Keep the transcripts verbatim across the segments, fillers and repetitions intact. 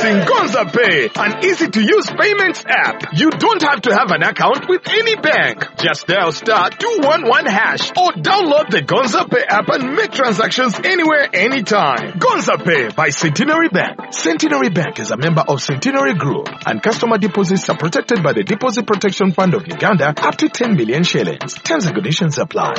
Introducing Gonza Pay, an easy-to-use payments app. You don't have to have an account with any bank. Just dial star two one one hash or download the Gonza Pay app and make transactions anywhere, anytime. Gonza Pay by Centenary Bank. Centenary Bank is a member of Centenary Group, and customer deposits are protected by the Deposit Protection Fund of Uganda up to ten million shillings. Terms and conditions apply.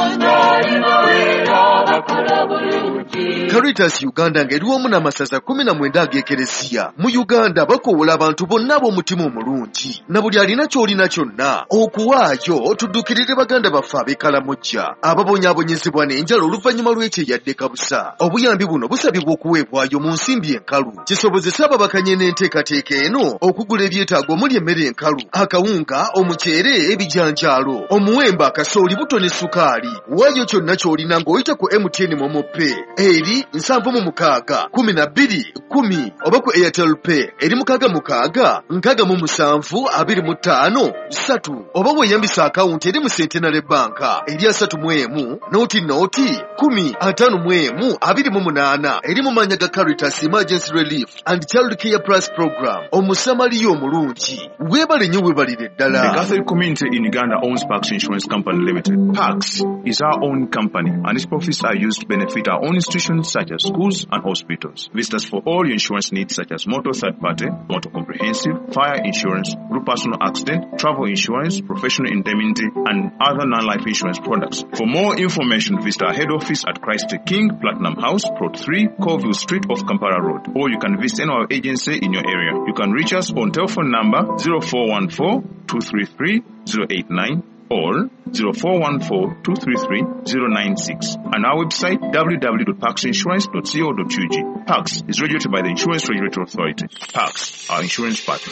Caritas Uganda ng'eriwamu n'amasaza kumi na mwenda ag'ekereziya mu Uganda bakowola abantu bonna ab'omutima omulungi na buli alina ky'olina kyonna okuwaayo tuddukirire baganda baffe ab'ekkalamojja ababonyaabonyezebwa n'enjala oluvannyuma lw'ekyeyadde kabusa. Obuyambi buno busabibwa okuweebwayo mu nsimbi enkalu kisobozesa ababakanye n'enteekateeka eno okugula ebyetaago omuli emmere enkalu, akawunga, omuceere, ebijanjaalo, omuwemba, akasooli, buto ne sukaali. Waayo kyonna ky'olina ng'oyita ku M T N Momo Pay eri nsanvu mu mukaaga kumi na bbiri kumi oba ku Airtel Pay eri mukaaga mukaaga nkaaga mu musanvu abiri mu ttaano ssatu oba weeyambisa akawunti eri mu Centenary Bank eri asatu mu emu nooti nooti kumi ataano mu emu abiri mu munaana eri mu mannya ga Caritas Emergency Relief and Child Care Plus Program. Omusamaliya omulungi weebale nnyo weebalire ddala. The Catholic community in Uganda owns Pax Insurance Company Limited. Pax is our own company and its profits are used to benefit our own institutions such as schools and hospitals. Visit us for all your insurance needs such as motor third party, motor comprehensive, fire insurance, group personal accident, travel insurance, professional indemnity, and other non-life insurance products. For more information, visit our head office at Christ the King, Platinum House, Plot three, Colville Street off Kampala Road. Or you can visit any of our agency in your area. You can reach us on telephone number zero four one four, two three three, zero eight nine or zero four one four, two three three, zero nine six and our website w w w dot pax insurance dot co dot u g. Pax is regulated by the Insurance Regulatory Authority. Pax, our insurance partner.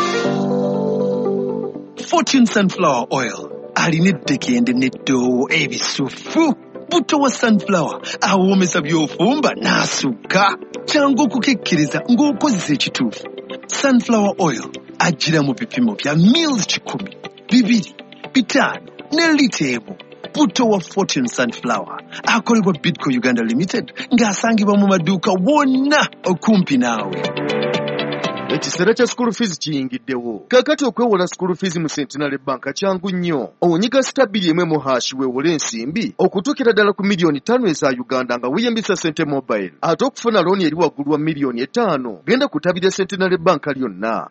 Fortune Sunflower Oil. Alina dekende netto ebisufu. Buto wa sunflower awomesa by'ofumba n'asukka kyangu okukekkiriza ng'okozesa ekituufu. Sunflower oil ajjira mu bipimo bya mils kikumi, bibiri, bitaano ne lita emu. Buto wa Fortune Sunflower akolebwa Bidco Uganda Limited ng'asangibwa mu maduuka wonna okumpi naawe. Ekiseera kya school fees kiyingiddewo. Kaakati okwewola school fees mu Centenary Bank kyangu nnyo. Onyiga stabili emwe mu hashi weewole ensimbi okutuukira ddala ku miliyoni ttaano eza Uganda nga weeyambisa Sente Mobile. Ate okufuna looni eri waggulu wa miliyoni etaano genda kutabira Centenary Bank lyonna.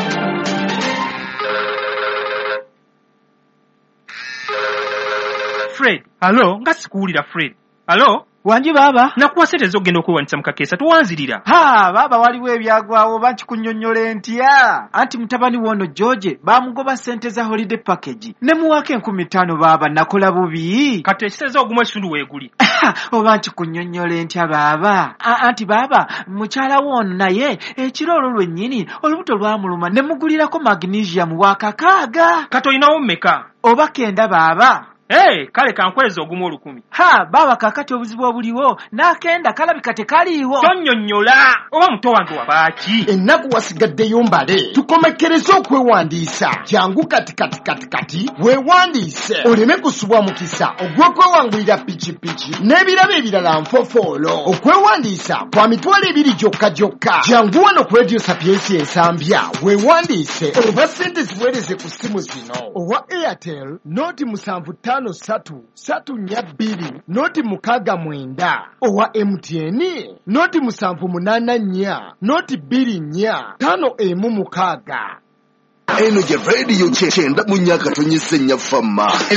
Fred, alo, nga sikuwulira Fred. Alo? Wanji baba? Nakuwa sente zogenda okwewanisa mu kakeesa tuwanzirira. Ha, baba waliwo ebyagwawo banki kunnyonnyola ntya. Anti mutabani wono George bamugoba sente za holiday package. Ne muwaka enkumi ttaano baba nakola bubi. Kati ekiseza ogumu ekitundu weeguli. Oba nti kunnyonnyola ntya baba. Anti baba mukyala wono naye ekiro olwo lwennyini olubuto lwamuluma ne mugulirako magnesium wakakaaga. Kati olinawo mmeka? Oba kenda baba. Hey, kale kankweza ogumu olukumi. Ha, baba kakati obuzibu obuliwo nakenda kalabika tekaliiwo. Tonnyonnyola oba muto wange wabaaki. Ennaku wasigaddeyo mbale tukomekereze okwewandiisa. Jangu kati kati kati kati weewandiise oleme kusubwa mukisa ogw'okwewangulira pikipiki n'ebirabo ebirala nfofoolo. Okwewandiisa kwa mitwalo ebiri gyokka gyokka. Jangu wano ku Radio Sapiensi ensambya weewandiise oba ssente ziweereze ku simu zino. Owa Airtel noti musanvu ttaano ssatu ssatu nnya bbiri noti mukaaga mwenda. Owa M T N noti musanvu munaana nnya noti bbiri nnya ttaano emu mukaaga. Eno gye radio kyenda mu nnyaka tonyese nnya famma.